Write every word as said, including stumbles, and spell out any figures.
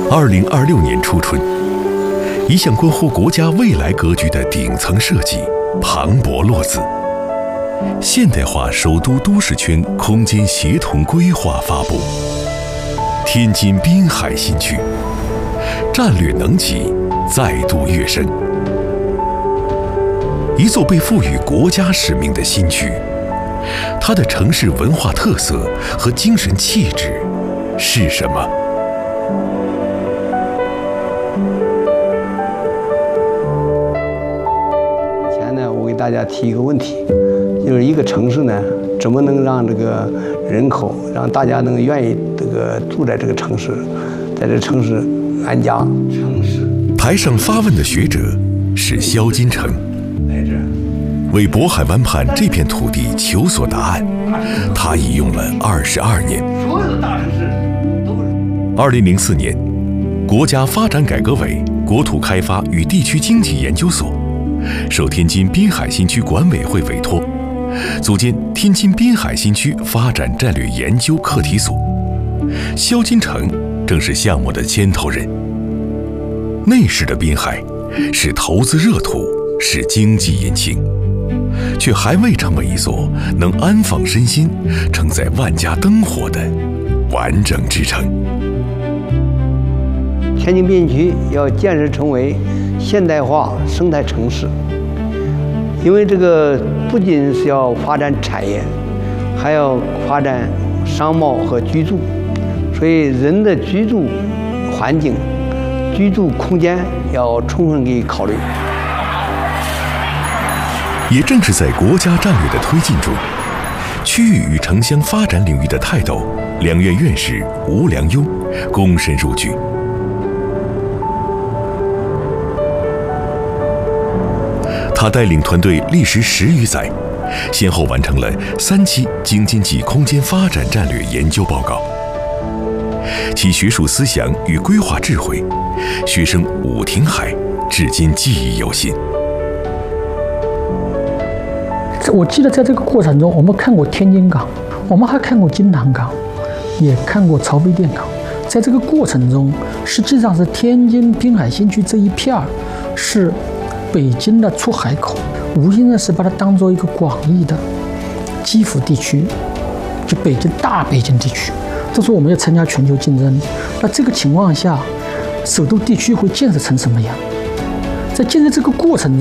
二零二六年初春，一项关乎国家未来格局的顶层设计磅礴落子。现代化首都都市圈空间协同规划发布。天津滨海新区战略能级再度跃升。一座被赋予国家使命的新区，它的城市文化特色和精神气质是什么？ 以前呢，我给大家提一个问题，就是一个城市呢，怎么能让这个人口，让大家能愿意这个住在这个城市，在这个城市安家。城市台上发问的学者是萧金城。为渤海湾畔这片土地求索答案，他已用了二十二年。所有的大城市都是。二零零四年，国家发展改革委国土开发与地区经济研究所受天津滨海新区管委会委托，组建天津滨海新区发展战略研究课题组。萧金城正是项目的牵头人。那时的滨海是投资热土，是经济引擎，却还未成为一座能安放身心、承载万家灯火的完整之城。 天津滨海区要建设成为现代化生态城市，因为这个不仅是要发展产业，还要发展商贸和居住，所以人的居住环境、居住空间要充分给考虑。 也正是在国家战略的推进中，区域与城乡发展领域的泰斗两院院士吴良镛躬身入局。他带领团队历时十余载，先后完成了三期京津冀空间发展战略研究报告。其学术思想与规划智慧，学生武廷海至今记忆犹新。 我记得在这个过程中，我们看过天津港，我们还看过金堂港，也看过曹妃甸港。在这个过程中，实际上是天津滨海新区这一片儿是北京的出海口，无形的是把它当做一个广义的基辅地区，就北京大北京地区。这时候我们要参加全球竞争，那这个情况下，首都地区会建设成什么样？在建设这个过程中。